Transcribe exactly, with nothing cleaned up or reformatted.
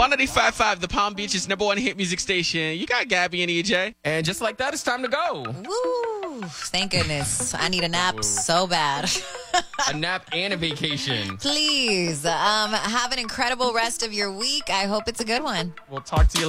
one ninety-five point five, the Palm Beach's number one hit music station. You got Gabby and E J. And just like that, it's time to go. Woo! Thank goodness. I need a nap so bad. A nap and a vacation. Please. Um, have an incredible rest of your week. I hope it's a good one. We'll talk to you